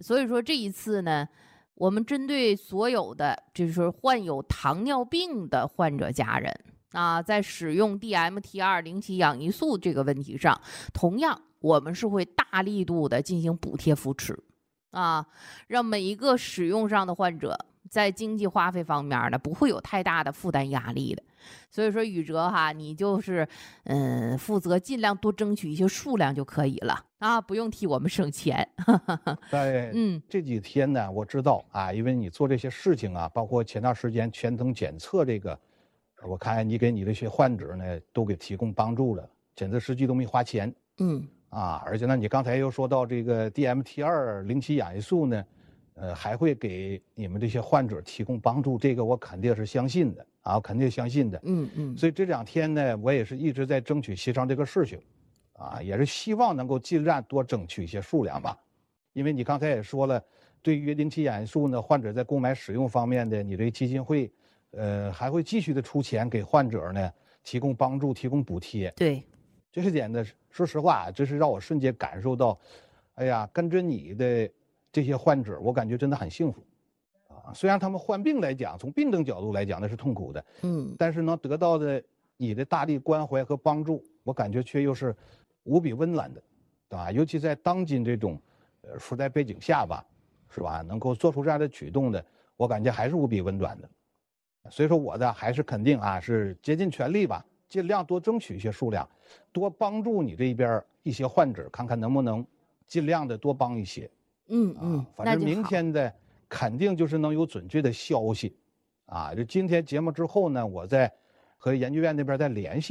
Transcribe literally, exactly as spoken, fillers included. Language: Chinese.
所以说这一次呢，我们针对所有的就是患有糖尿病的患者家人啊，在使用 D M T 二 零七氧胰素这个问题上，同样我们是会大力度的进行补贴扶持啊，让每一个使用上的患者在经济花费方面呢，不会有太大的负担压力的。所以说宇哲哈，你就是嗯负责尽量多争取一些数量就可以了啊，不用替我们省钱。 在嗯这几天呢，我知道啊，因为你做这些事情啊，包括前段时间全程检测这个，我看你给你这些患者呢都给提供帮助了，检测试剂都没花钱。 嗯啊，而且呢，你刚才又说到这个 D M T 二 零七氧胰素呢，呃，还会给你们这些患者提供帮助，这个我肯定是相信的啊，我肯定相信的。 嗯嗯， 所以这两天呢，我也是一直在争取协商这个事情，啊，也是希望能够尽量多争取一些数量吧。因为你刚才也说了，对于零七氧胰素呢，患者在购买使用方面的，你这基金会，呃，还会继续的出钱给患者呢提供帮助、提供补贴。 对， 这些点呢，说实话，这是让我瞬间感受到，哎呀，跟着你的这些患者，我感觉真的很幸福，啊，虽然他们患病来讲，从病症角度来讲那是痛苦的， 嗯但是能得到的你的大力关怀和帮助，我感觉却又是无比温暖的，啊，尤其在当今这种呃时代背景下吧，是吧？能够做出这样的举动的，我感觉还是无比温暖的。所以说我的还是肯定啊，是竭尽全力吧。尽量多争取一些数量，多帮助你这一边一些患者，看看能不能尽量的多帮一些。 嗯嗯， 啊，反正明天的肯定就是能有准确的消息。啊，就今天节目之后呢，我再和研究院那边再联系。